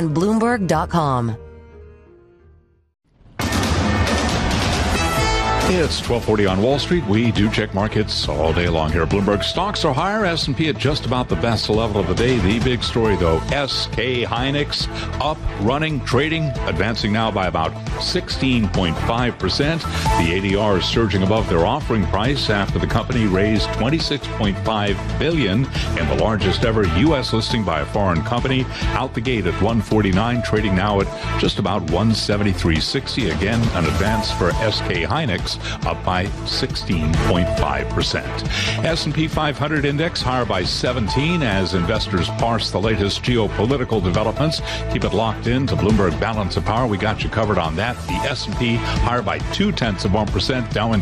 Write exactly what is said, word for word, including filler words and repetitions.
and Bloomberg dot com. It's twelve forty on Wall Street. We do check markets all day long here. Bloomberg stocks are higher. S and P at just about the best level of the day. The big story, though, S K Hynix up, running, trading, advancing now by about sixteen point five percent. The A D R is surging above their offering price after the company raised twenty-six point five billion dollars in the largest ever U S listing by a foreign company. Out the gate at one forty-nine, trading now at just about one seventy-three sixty. Again, an advance for S K Hynix, up by sixteen point five percent. S and P five hundred index higher by seventeen as investors parse the latest geopolitical developments. Keep it locked in to Bloomberg Balance of Power. We got you covered on that. The S and P higher by two tenths of one percent. Dow